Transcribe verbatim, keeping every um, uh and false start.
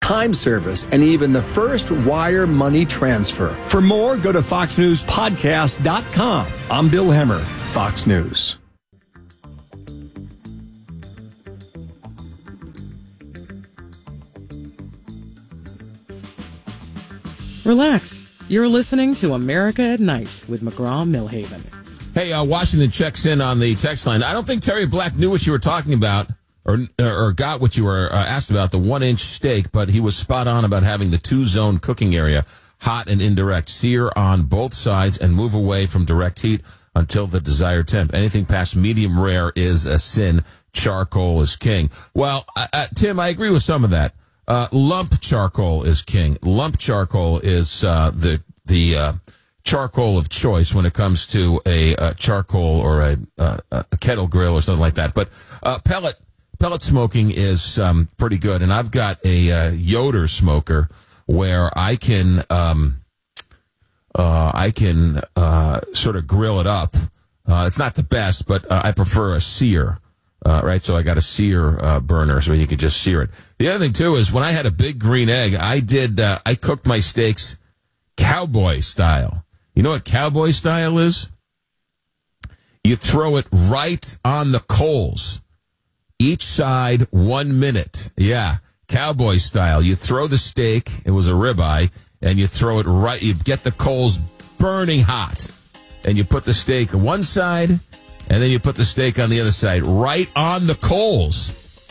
time service, and even the first wire money transfer. For more, go to fox news podcast dot com. I'm Bill Hemmer, Fox News. Relax. You're listening to America at Night with McGraw-Milhaven. Hey, uh, Washington checks in on the text line. I don't think Terry Black knew what you were talking about or or got what you were uh, asked about, the one-inch steak, but he was spot on about having the two-zone cooking area, hot and indirect. Sear on both sides and move away from direct heat until the desired temp. Anything past medium rare is a sin. Charcoal is king. Well, uh, uh, Tim, I agree with some of that. Uh, lump charcoal is king. Lump charcoal is uh, the the uh, charcoal of choice when it comes to a, a charcoal or a, a, a kettle grill or something like that. But uh, pellet pellet smoking is um, pretty good, and I've got a uh, Yoder smoker where I can um, uh, I can uh, sort of grill it up. Uh, it's not the best, but uh, I prefer a sear. Uh, right, so I got a sear uh, burner, so you could just sear it. The other thing too is when I had a big green egg, I did uh, I cooked my steaks cowboy style. You know what cowboy style is? You throw it right on the coals, each side one minute. Yeah, cowboy style. You throw the steak. It was a ribeye, and you throw it right. You get the coals burning hot, and you put the steak on one side. And then you put the steak on the other side, right on the coals.